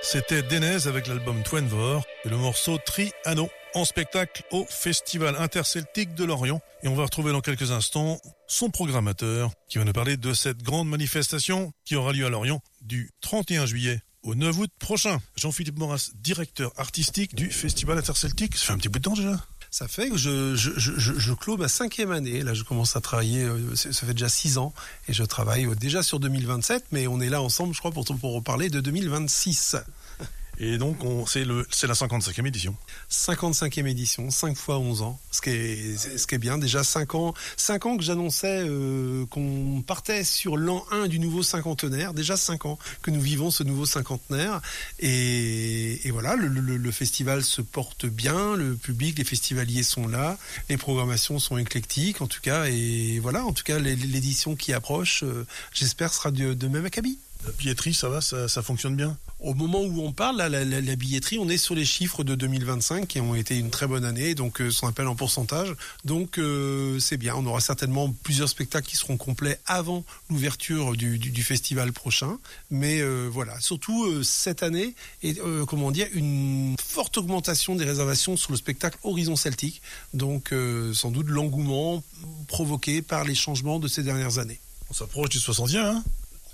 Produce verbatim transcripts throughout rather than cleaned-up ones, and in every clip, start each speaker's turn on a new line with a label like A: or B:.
A: C'était Denez avec l'album Twenvor et le morceau Trianon en spectacle au Festival interceltique de Lorient. Et on va retrouver dans quelques instants son programmateur qui va nous parler de cette grande manifestation qui aura lieu à Lorient du trente et un juillet au neuf août prochain. Jean-Philippe Maurras, directeur artistique du Festival interceltique. Ça fait un petit bout de temps déjà.
B: Ça fait que je, je, je, je clôt ma cinquième année. Là, je commence à travailler, ça fait déjà six ans. Et je travaille déjà sur deux mille vingt-sept, mais on est là ensemble, je crois, pour, pour reparler de deux mille vingt-six.
A: Et donc, on, c'est, le, c'est la cinquante-cinquième édition.
B: cinquante-cinquième édition, cinq fois onze ans, ce qui est, ce qui est bien. Déjà cinq ans, cinq ans que j'annonçais euh, qu'on partait sur l'an un du nouveau cinquantenaire. Déjà cinq ans que nous vivons ce nouveau cinquantenaire. Et, et voilà, le, le, le festival se porte bien, le public, les festivaliers sont là, les programmations sont éclectiques en tout cas. Et voilà, en tout cas, l'édition qui approche, euh, j'espère, sera de, de même acabit.
A: La billetterie, ça va, ça, ça fonctionne bien?
B: Au moment où on parle, là, la, la, la billetterie, on est sur les chiffres de deux mille vingt-cinq qui ont été une très bonne année, donc euh, ce qu'on appelle en pourcentage. Donc euh, c'est bien, on aura certainement plusieurs spectacles qui seront complets avant l'ouverture du, du, du festival prochain. Mais euh, voilà, surtout euh, cette année, et euh, comment dire, une forte augmentation des réservations sur le spectacle Horizon Celtique. Donc euh, sans doute l'engouement provoqué par les changements de ces dernières années.
A: On s'approche du soixantième, hein?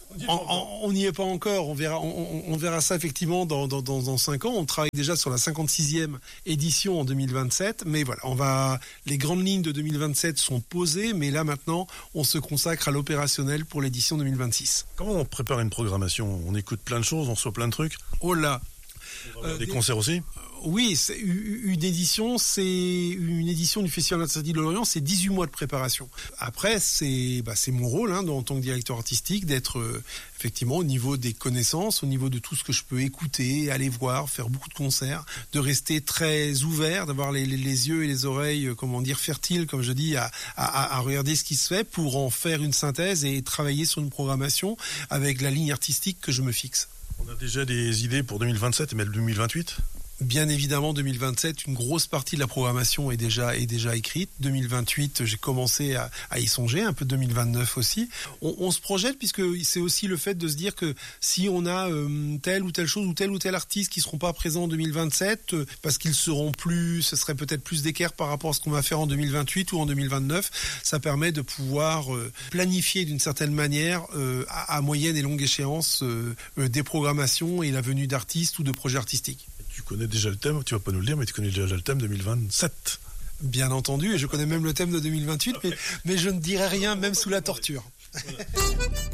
B: On n'y est pas encore, on verra, on, on verra ça effectivement dans, dans, dans, dans cinq ans. On travaille déjà sur la cinquante-sixième édition en deux mille vingt-sept, mais voilà, on va, les grandes lignes de deux mille vingt-sept sont posées, mais là maintenant, on se consacre à l'opérationnel pour l'édition deux mille vingt-six.
A: Comment on prépare une programmation? On écoute plein de choses, on reçoit plein de trucs.
B: Oh là,
A: euh, des, des concerts aussi.
B: Oui, c'est une édition, c'est une édition du Festival interceltique de Lorient, c'est dix-huit mois de préparation. Après, c'est bah, c'est mon rôle hein, en tant que directeur artistique d'être euh, effectivement au niveau des connaissances, au niveau de tout ce que je peux écouter, aller voir, faire beaucoup de concerts, de rester très ouvert, d'avoir les, les, les yeux et les oreilles, euh, comment dire, fertiles, comme je dis, à, à, à regarder ce qui se fait pour en faire une synthèse et travailler sur une programmation avec la ligne artistique que je me fixe.
A: On a déjà des idées pour deux mille vingt-sept, mais le deux mille vingt-huit?
B: Bien évidemment, deux mille vingt-sept, une grosse partie de la programmation est déjà, est déjà écrite. deux mille vingt-huit, j'ai commencé à, à y songer, un peu deux mille vingt-neuf aussi. On, on se projette puisque c'est aussi le fait de se dire que si on a euh, telle ou telle chose ou tel ou tel artiste qui seront pas présents en deux mille vingt-sept, euh, parce qu'ils seront plus, ce serait peut-être plus d'équerre par rapport à ce qu'on va faire en deux mille vingt-huit ou en deux mille vingt-neuf, ça permet de pouvoir euh, planifier d'une certaine manière euh, à, à moyenne et longue échéance euh, euh, des programmations et la venue d'artistes ou de projets artistiques.
A: Tu connais déjà le thème, tu vas pas nous le dire, mais tu connais déjà le thème deux mille vingt-sept.
B: Bien entendu, et je connais même le thème de deux mille vingt-huit, mais, mais je ne dirai rien, même sous la torture.